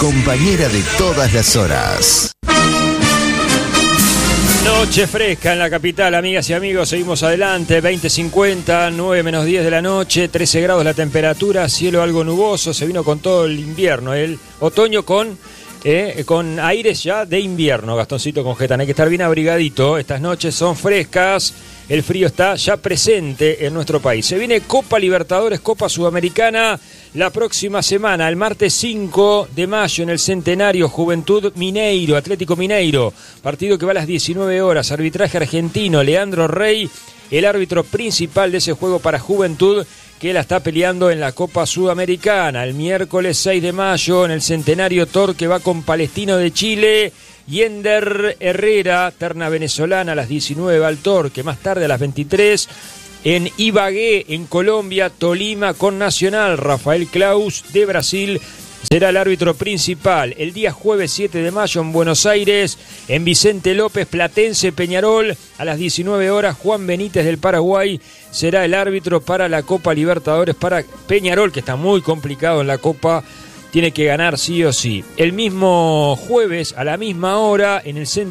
compañera de todas las horas. Noche fresca en la capital, amigas y amigos, seguimos adelante, 20:50, 9 menos 10 de la noche, 13 grados la temperatura, cielo algo nuboso, se vino con todo el invierno, el otoño con aires ya de invierno, Gastoncito con Getán, hay que estar bien abrigadito, estas noches son frescas, el frío está ya presente en nuestro país. Se viene Copa Libertadores, Copa Sudamericana, la próxima semana, el martes 5 de mayo en el Centenario, Juventud Mineiro, Atlético Mineiro, partido que va a las 19 horas, arbitraje argentino, Leandro Rey, el árbitro principal de ese juego para Juventud, que la está peleando en la Copa Sudamericana. El miércoles 6 de mayo en el Centenario, Torque va con Palestino de Chile, Yender Herrera, terna venezolana, a las 19 va al Torque, más tarde a las 23 en Ibagué, en Colombia, Tolima con Nacional, Rafael Claus de Brasil será el árbitro principal. El día jueves 7 de mayo en Buenos Aires, en Vicente López, Platense, Peñarol, a las 19 horas, Juan Benítez del Paraguay será el árbitro para la Copa Libertadores para Peñarol, que está muy complicado en la Copa, tiene que ganar sí o sí. El mismo jueves, a la misma hora, en el centro